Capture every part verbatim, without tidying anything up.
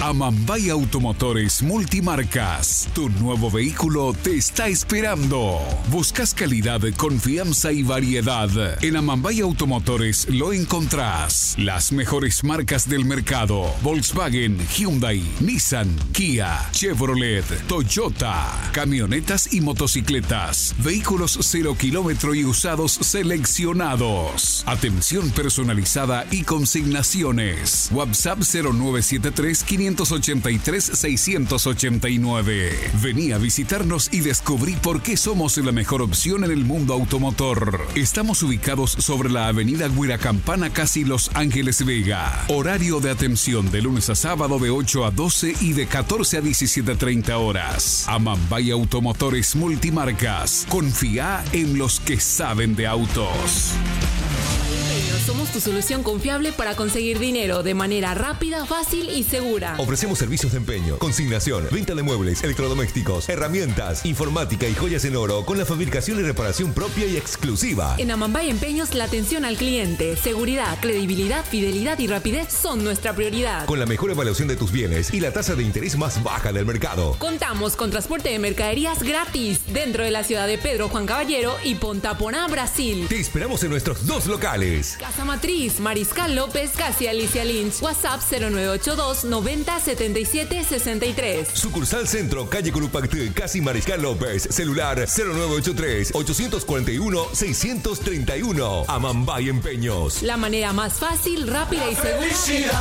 Amambay Automotores Multimarcas. Tu nuevo vehículo te está esperando. ¿Buscas calidad, confianza y variedad? En Amambay Automotores lo encontrás. Las mejores marcas del mercado: Volkswagen, Hyundai, Nissan, Kia, Chevrolet, Toyota. Camionetas y motocicletas. Vehículos cero kilómetro y usados seleccionados. Atención personalizada y consignaciones. WhatsApp cero nueve siete tres, cinco ocho tres, seis ocho nueve. Vení a visitarnos y descubrí por qué somos la mejor opción en el mundo automotor. Estamos ubicados sobre la avenida Guiracampana, casi Los Ángeles Vega. Horario de atención de lunes a sábado de ocho a doce y de catorce a diecisiete treinta horas. Amambay Automotores Multimarcas. Confía en los que saben de autos. Somos tu solución confiable para conseguir dinero de manera rápida, fácil y segura. Ofrecemos servicios de empeño, consignación, venta de muebles, electrodomésticos, herramientas, informática y joyas en oro con la fabricación y reparación propia y exclusiva. En Amambay Empeños, la atención al cliente, seguridad, credibilidad, fidelidad y rapidez son nuestra prioridad. Con la mejor evaluación de tus bienes y la tasa de interés más baja del mercado. Contamos con transporte de mercaderías gratis dentro de la ciudad de Pedro Juan Caballero y Pontaponá, Brasil. Te esperamos en nuestros dos locales. Casa Matriz, Mariscal López, casi Alicia Lynch. WhatsApp cero nueve ocho dos, noventa, setenta y siete, sesenta y tres. Sucursal Centro, calle Curupactí, casi Mariscal López. Celular cero nueve ocho tres, ocho cuatro uno, seis tres uno. Amambay Empeños. La manera más fácil, rápida y segura.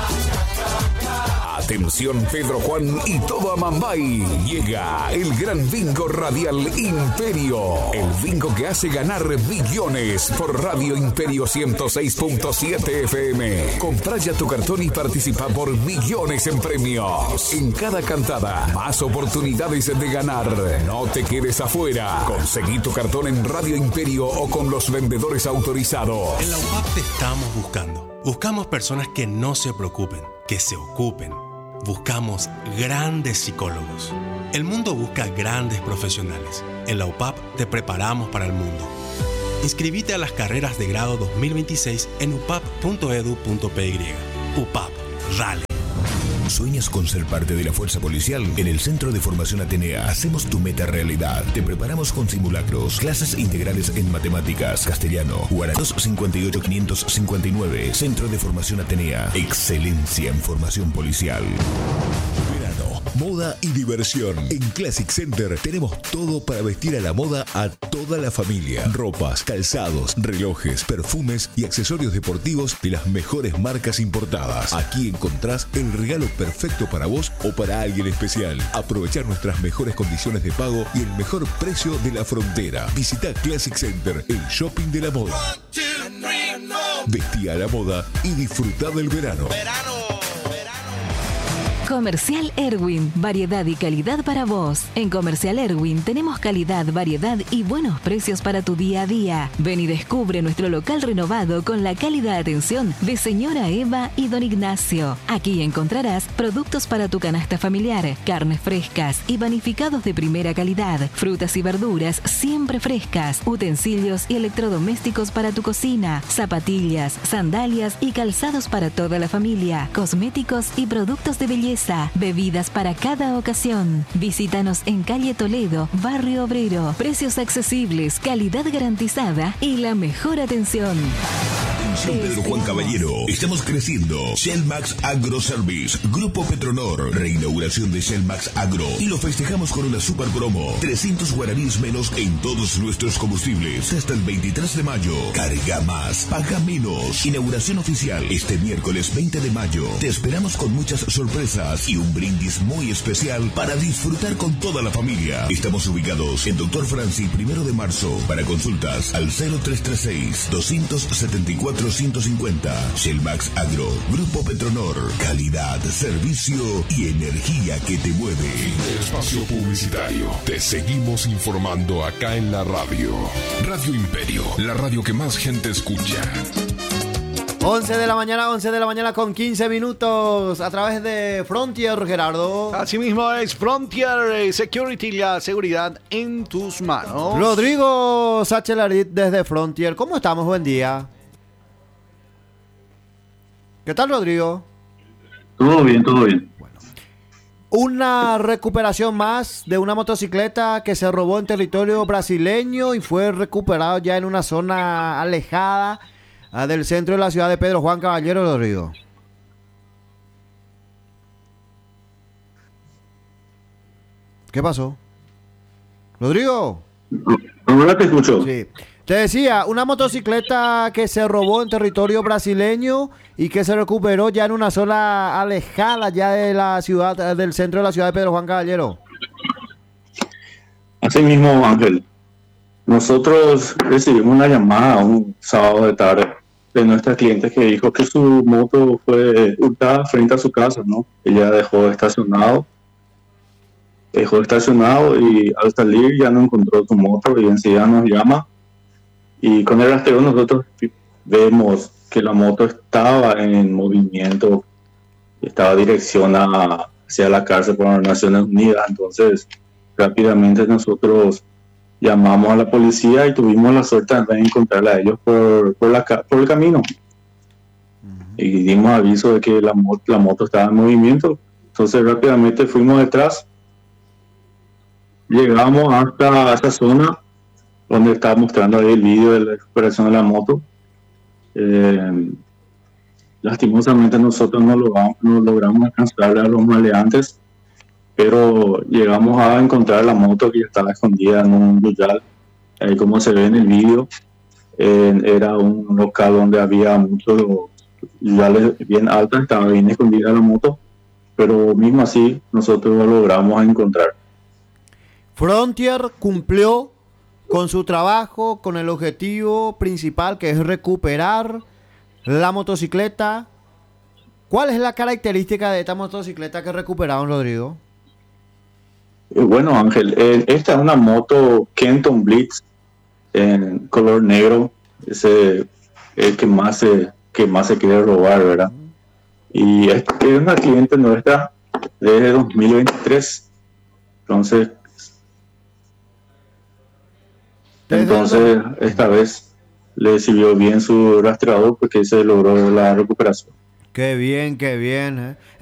Atención Pedro Juan y todo Amambay. Llega el gran bingo radial Imperio. El bingo que hace ganar millones por Radio Imperio ciento seis punto siete F M. Comprá ya tu cartón y participa por millones en premios. En cada cantada, más oportunidades de ganar. No te quedes afuera. Conseguí tu cartón en Radio Imperio o con los vendedores autorizados. En la U P A P te estamos buscando. Buscamos personas que no se preocupen, que se ocupen. Buscamos grandes psicólogos. El mundo busca grandes profesionales. En la U P A P te preparamos para el mundo. Inscribite a las carreras de grado dos mil veintiséis en u p a p punto e d u punto p y. U P A P, Rally. ¿Sueñas con ser parte de la fuerza policial? En el Centro de Formación Atenea hacemos tu meta realidad. Te preparamos con simulacros, clases integrales en matemáticas, castellano, Guaraní cincuenta y ocho, quinientos cincuenta y nueve. Centro de Formación Atenea. Excelencia en formación policial. Verano, moda y diversión. En Classic Center tenemos todo para vestir a la moda a toda la familia. Ropas, calzados, relojes, perfumes y accesorios deportivos de las mejores marcas importadas. Aquí encontrás el regalo perfecto para vos o para alguien especial. Aprovechar nuestras mejores condiciones de pago y el mejor precio de la frontera. Visita Classic Center, el shopping de la moda. Vestí a la moda y disfruta del verano. Comercial Erwin, variedad y calidad para vos. En Comercial Erwin tenemos calidad, variedad y buenos precios para tu día a día. Ven y descubre nuestro local renovado con la cálida atención de señora Eva y don Ignacio. Aquí encontrarás productos para tu canasta familiar, carnes frescas y panificados de primera calidad, frutas y verduras siempre frescas, utensilios y electrodomésticos para tu cocina, zapatillas, sandalias y calzados para toda la familia, cosméticos y productos de belleza. Bebidas para cada ocasión. Visítanos en calle Toledo, Barrio Obrero. Precios accesibles, calidad garantizada y la mejor atención. Atención Pedro Juan Caballero, estamos creciendo. Shellmax Agro Service, Grupo Petronor, reinauguración de Shellmax Agro y lo festejamos con una super promo. trescientos guaraníes menos en todos nuestros combustibles hasta el veintitrés de mayo. Carga más, paga menos. Inauguración oficial este miércoles veinte de mayo. Te esperamos con muchas sorpresas y un brindis muy especial para disfrutar con toda la familia. Estamos ubicados en Doctor Franci, primero de marzo. Para consultas al cero tres tres seis, dos siete cuatro, uno cinco cero. Shellmax Agro, Grupo Petronor. Calidad, servicio y energía que te mueve. Fin de espacio publicitario. Te seguimos informando acá en la radio. Radio Imperio, la radio que más gente escucha. once de la mañana, once de la mañana con quince minutos a través de Frontier, Gerardo. Así mismo es Frontier Security, la seguridad en tus manos. Rodrigo Sachelarit desde Frontier. ¿Cómo estamos? Buen día. ¿Qué tal, Rodrigo? Todo bien, todo bien. Bueno, Una recuperación más de una motocicleta que se robó en territorio brasileño y fue recuperado ya en una zona alejada uh, del centro de la ciudad de Pedro Juan Caballero, Rodrigo. ¿Qué pasó? Rodrigo. Ahora te escucho. Sí. Te decía, una motocicleta que se robó en territorio brasileño y que se recuperó ya en una zona alejada ya de la ciudad, del centro de la ciudad de Pedro Juan Caballero. Así mismo, Ángel. Nosotros recibimos una llamada un sábado de tarde de nuestra cliente que dijo que su moto fue hurtada frente a su casa, ¿no? Ella dejó estacionado, dejó estacionado y al salir ya no encontró su moto y enseguida nos llama. Y con el rastreo nosotros vemos que la moto estaba en movimiento, estaba dirección a, hacia la cárcel por las Naciones Unidas. Entonces, rápidamente nosotros llamamos a la policía y tuvimos la suerte de encontrarla a ellos por, por, la, por el camino. Uh-huh. Y dimos aviso de que la moto, la moto estaba en movimiento. Entonces, rápidamente fuimos detrás, llegamos hasta esa zona donde estaba mostrando ahí el vídeo de la recuperación de la moto. Eh, lastimosamente nosotros no logramos, no logramos alcanzar a los maleantes, pero llegamos a encontrar la moto que estaba escondida en un lugar, ahí como se ve en el vídeo. Eh, era un local donde había muchos lugares bien altos, estaba bien escondida la moto, pero mismo así nosotros lo logramos encontrar. Frontier cumplió con su trabajo, con el objetivo principal que es recuperar la motocicleta. ¿Cuál es la característica de esta motocicleta que recuperaron, Rodrigo? Eh, bueno, Ángel, eh, esta es una moto Kenton Blitz en color negro, ese el que más se, que más se quiere robar, ¿verdad? Y es, es una cliente nuestra desde dos mil veintitrés, entonces Entonces, esta vez le sirvió bien su rastreador porque se logró la recuperación. Qué bien, qué bien. ¿eh?